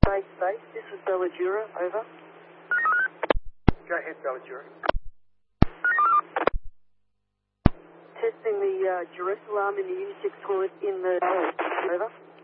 Base, this is Belladura, over. Go ahead, Belladura. Testing the duress alarm in the unisex toilet in the... Over.